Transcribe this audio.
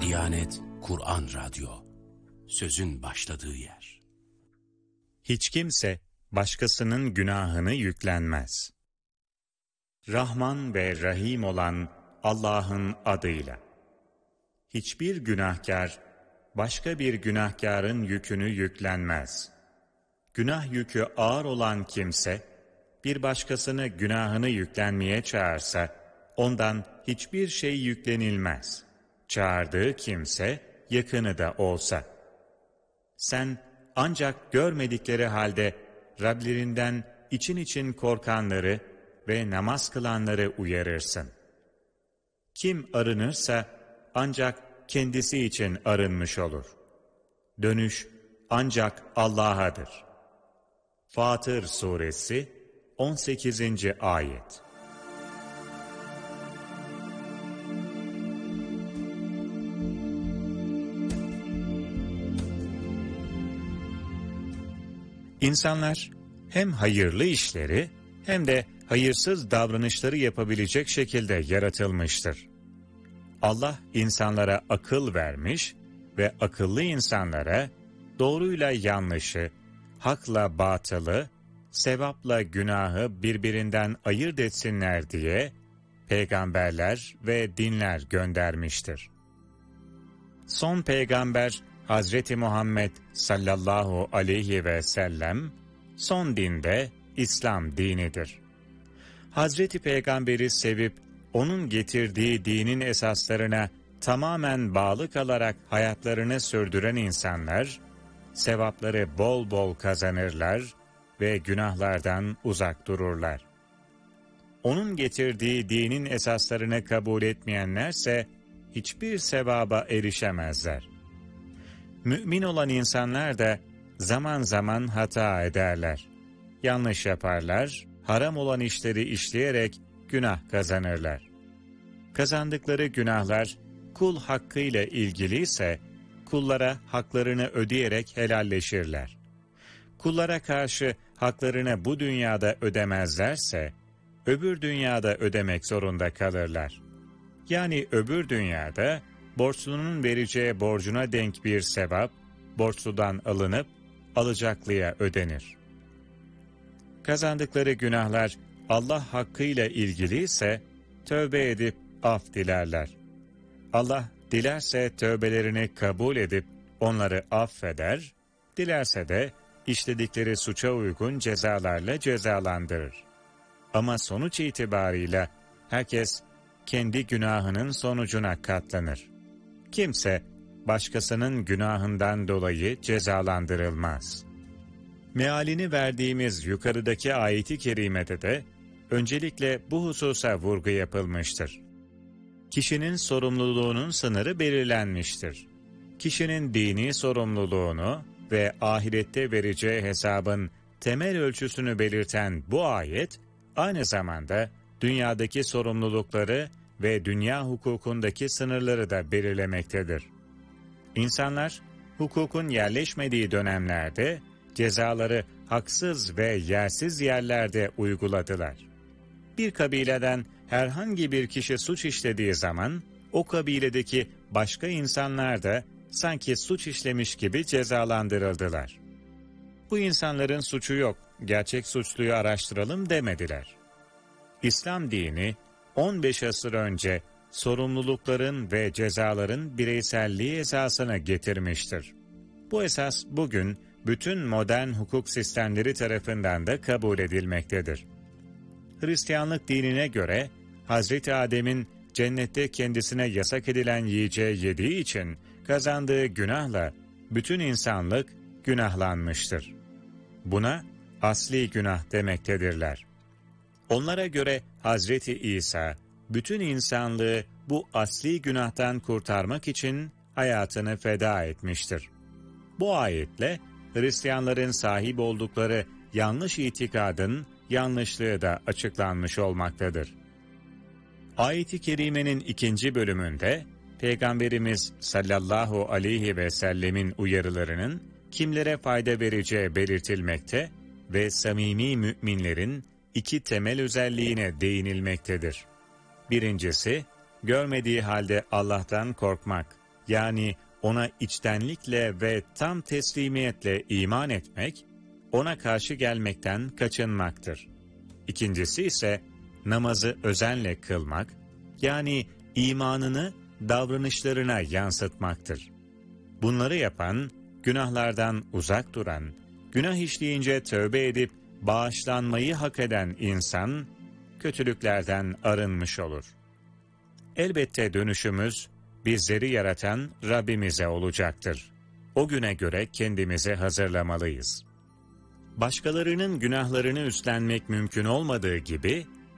Diyanet Kur'an Radyo, sözün başladığı yer. Hiç kimse başkasının günahını yüklenmez. Rahman ve Rahim olan Allah'ın adıyla. Hiçbir günahkar, başka bir günahkarın yükünü yüklenmez. Günah yükü ağır olan kimse, bir başkasını günahını yüklenmeye çağırsa, ondan hiçbir şey yüklenilmez. Çağırdığı kimse, yakını da olsa. Sen ancak görmedikleri halde Rablerinden için için korkanları ve namaz kılanları uyarırsın. Kim arınırsa ancak kendisi için arınmış olur. Dönüş ancak Allah'adır. Fatır Suresi 18. Ayet. İnsanlar hem hayırlı işleri hem de hayırsız davranışları yapabilecek şekilde yaratılmıştır. Allah insanlara akıl vermiş ve akıllı insanlara doğruyla yanlışı, hakla batılı, sevapla günahı birbirinden ayırt etsinler diye peygamberler ve dinler göndermiştir. Son peygamber Hazreti Muhammed sallallahu aleyhi ve sellem, son dinde İslam dinidir. Hazreti Peygamberi sevip, onun getirdiği dinin esaslarına tamamen bağlı kalarak hayatlarını sürdüren insanlar, sevapları bol bol kazanırlar ve günahlardan uzak dururlar. Onun getirdiği dinin esaslarını kabul etmeyenlerse, hiçbir sevaba erişemezler. Mümin olan insanlar da zaman zaman hata ederler. Yanlış yaparlar, haram olan işleri işleyerek günah kazanırlar. Kazandıkları günahlar kul hakkıyla ilgiliyse kullara haklarını ödeyerek helalleşirler. Kullara karşı haklarını bu dünyada ödemezlerse öbür dünyada ödemek zorunda kalırlar. Yani öbür dünyada borçlunun vereceği borcuna denk bir sevap, borçludan alınıp alacaklıya ödenir. Kazandıkları günahlar Allah hakkıyla ilgiliyse tövbe edip af dilerler. Allah dilerse tövbelerini kabul edip onları affeder, dilerse de işledikleri suça uygun cezalarla cezalandırır. Ama sonuç itibarıyla herkes kendi günahının sonucuna katlanır. Kimse başkasının günahından dolayı cezalandırılmaz. Mealini verdiğimiz yukarıdaki ayeti kerimede de öncelikle bu hususa vurgu yapılmıştır. Kişinin sorumluluğunun sınırı belirlenmiştir. Kişinin dini sorumluluğunu ve ahirette vereceği hesabın temel ölçüsünü belirten bu ayet, aynı zamanda dünyadaki sorumlulukları ve dünya hukukundaki sınırları da belirlemektedir. İnsanlar, hukukun yerleşmediği dönemlerde cezaları haksız ve yersiz yerlerde uyguladılar. Bir kabileden herhangi bir kişi suç işlediği zaman, o kabiledeki başka insanlar da sanki suç işlemiş gibi cezalandırıldılar. Bu insanların suçu yok, gerçek suçluyu araştıralım demediler. İslam dini, 15 asır önce sorumlulukların ve cezaların bireyselliği esasını getirmiştir. Bu esas bugün bütün modern hukuk sistemleri tarafından da kabul edilmektedir. Hristiyanlık dinine göre Hazreti Adem'in cennette kendisine yasak edilen yiyeceği yediği için kazandığı günahla bütün insanlık günahlanmıştır. Buna asli günah demektedirler. Onlara göre Hazreti İsa, bütün insanlığı bu asli günahtan kurtarmak için hayatını feda etmiştir. Bu ayetle Hristiyanların sahip oldukları yanlış itikadın yanlışlığı da açıklanmış olmaktadır. Ayet-i Kerime'nin 2. bölümünde Peygamberimiz sallallahu aleyhi ve sellemin uyarılarının kimlere fayda vereceği belirtilmekte ve samimi müminlerin 2 temel özelliğine değinilmektedir. Birincisi, görmediği halde Allah'tan korkmak, yani ona içtenlikle ve tam teslimiyetle iman etmek, ona karşı gelmekten kaçınmaktır. İkincisi ise namazı özenle kılmak, yani imanını davranışlarına yansıtmaktır. Bunları yapan, günahlardan uzak duran, günah işleyince tövbe edip bağışlanmayı hak eden insan, kötülüklerden arınmış olur. Elbette dönüşümüz, bizleri yaratan Rabbimize olacaktır. O güne göre kendimizi hazırlamalıyız. Başkalarının günahlarını üstlenmek mümkün olmadığı gibi,